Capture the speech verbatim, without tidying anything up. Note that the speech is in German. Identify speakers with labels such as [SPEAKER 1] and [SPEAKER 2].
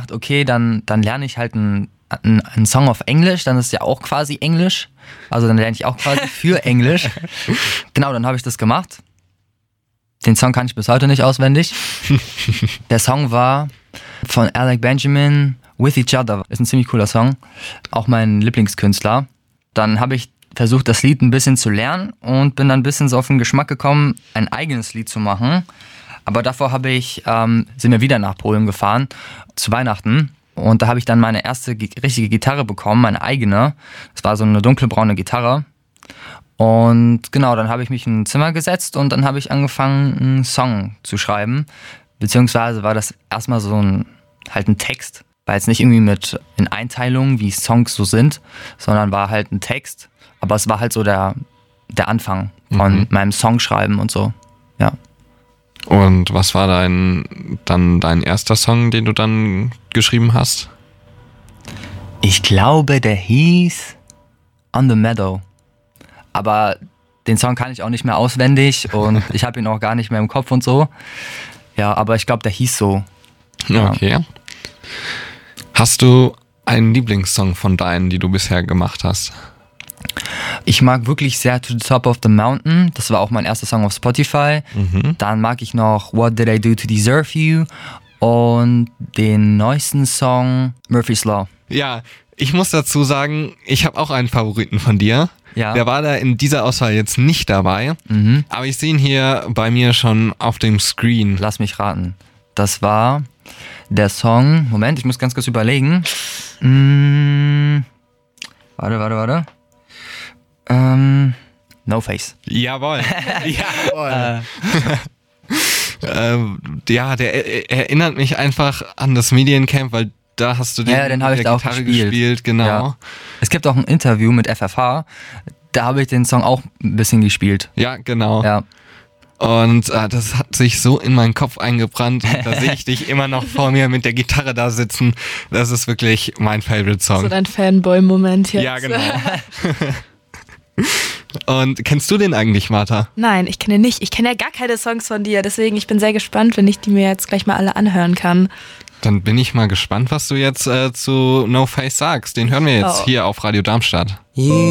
[SPEAKER 1] gedacht, okay, dann, dann lerne ich halt einen ein Song auf Englisch, dann ist es ja auch quasi Englisch. Also dann lerne ich auch quasi für Englisch. Genau, dann habe ich das gemacht. Den Song kann ich bis heute nicht auswendig. Der Song war von Alec Benjamin, With Each Other. Ist ein ziemlich cooler Song. Auch mein Lieblingskünstler. Dann habe ich versucht, das Lied ein bisschen zu lernen und bin dann ein bisschen so auf den Geschmack gekommen, ein eigenes Lied zu machen. Aber davor habe ich, ähm, sind wir wieder nach Polen gefahren, zu Weihnachten. Und da habe ich dann meine erste richtige Gitarre bekommen, meine eigene. Das war so eine dunkelbraune Gitarre. Und genau, dann habe ich mich in ein Zimmer gesetzt und dann habe ich angefangen, einen Song zu schreiben. Beziehungsweise war das erstmal so ein, halt ein Text. War jetzt nicht irgendwie mit in Einteilungen, wie Songs so sind, sondern war halt ein Text. Aber es war halt so der, der Anfang von mhm. meinem Songschreiben und so, ja.
[SPEAKER 2] Und was war dein, dann dein erster Song, den du dann geschrieben hast?
[SPEAKER 1] Ich glaube, der hieß On the Meadow. Aber den Song kann ich auch nicht mehr auswendig und ich habe ihn auch gar nicht mehr im Kopf und so. Ja, aber ich glaube, der hieß so. Ja.
[SPEAKER 2] Okay. Hast du einen Lieblingssong von deinen, die du bisher gemacht hast?
[SPEAKER 1] Ich mag wirklich sehr To the Top of the Mountain. Das war auch mein erster Song auf Spotify. Mhm. Dann mag ich noch What Did I Do to Deserve You und den neuesten Song Murphy's Law.
[SPEAKER 2] Ja, ich muss dazu sagen, ich habe auch einen Favoriten von dir. Ja. Der war da in dieser Auswahl jetzt nicht dabei, mhm. aber ich sehe ihn hier bei mir schon auf dem Screen.
[SPEAKER 1] Lass mich raten. Das war der Song, Moment, ich muss ganz kurz überlegen. Hm, warte, warte, warte. Ähm, No Face.
[SPEAKER 2] Jawohl. Jawohl. ähm, ja, der erinnert mich einfach an das Mediencamp, weil da hast du den,
[SPEAKER 1] ja, den habe ich da auch
[SPEAKER 2] Gitarre
[SPEAKER 1] gespielt.
[SPEAKER 2] gespielt, genau.
[SPEAKER 1] Ja. Es gibt auch ein Interview mit F F H, da habe ich den Song auch ein bisschen gespielt.
[SPEAKER 2] Ja, genau.
[SPEAKER 1] Ja.
[SPEAKER 2] Und äh, das hat sich so in meinen Kopf eingebrannt. Da sehe ich dich immer noch vor mir mit der Gitarre da sitzen. Das ist wirklich mein Favorite Song.
[SPEAKER 3] So dein Fanboy-Moment jetzt.
[SPEAKER 2] Ja, genau. Und kennst du den eigentlich, Martha?
[SPEAKER 3] Nein, ich kenne ihn nicht. Ich kenne ja gar keine Songs von dir. Deswegen, ich bin sehr gespannt, wenn ich die mir jetzt gleich mal alle anhören kann.
[SPEAKER 2] Dann bin ich mal gespannt, was du jetzt äh, zu No Face sagst. Den hören wir jetzt oh. hier auf Radio Darmstadt.